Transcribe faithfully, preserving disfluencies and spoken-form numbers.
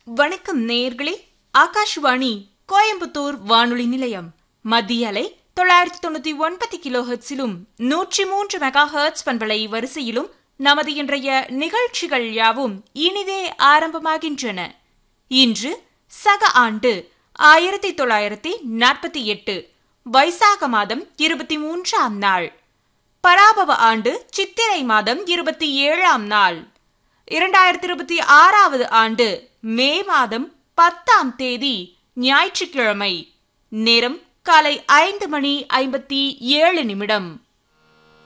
வணக்கம் நேயர்களே. ஆகாஷ்வாணி கோயம்புத்தூர் வானொலி நிலையம். மத்திய அலை தொள்ளாயிரத்தி தொண்ணூத்தி ஒன்பது கிலோ ஹெர்ட்ஸிலும் நூற்றி மூன்று மெகா ஹெர்ட்ஸ் பண்பலை வரிசையிலும் நமது இன்றைய நிகழ்ச்சிகள் யாவும் இனிதே ஆரம்பமாகின்றன. இன்று சக ஆண்டு ஆயிரத்தி தொள்ளாயிரத்தி நாற்பத்தி எட்டு வைசாக மாதம் இருபத்தி மூன்றாம் நாள், பராபவ ஆண்டு சித்திரை மாதம் இருபத்தி ஏழாம் நாள், இரண்டாயிரத்தி இருபத்தி ஆறாவது ஆண்டு மே மாதம் பத்தாம் தேதி ஞாயிற்றுக்கிழமை. நேரம் காலை ஐந்து மணி ஐம்பத்தி ஏழு நிமிடம்.